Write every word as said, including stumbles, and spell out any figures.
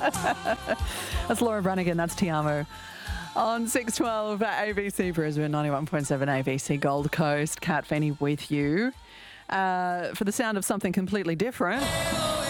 That's Laura Branigan, that's Ti Amo. On six twelve A B C Brisbane, ninety-one point seven A B C Gold Coast. Kat Feeney with you uh, for the sound of something completely different.